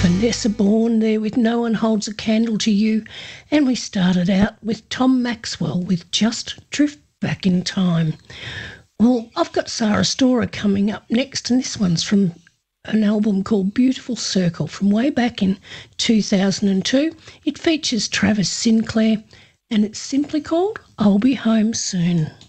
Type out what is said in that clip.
Vanessa Bourne there with No One Holds a Candle to You. And we started out with Tom Maxwell with Just Drift Back in Time. Well, I've got Sarah Storer coming up next, and this one's from an album called Beautiful Circle from way back in 2002. It features Travis Sinclair, and it's simply called I'll Be Home Soon.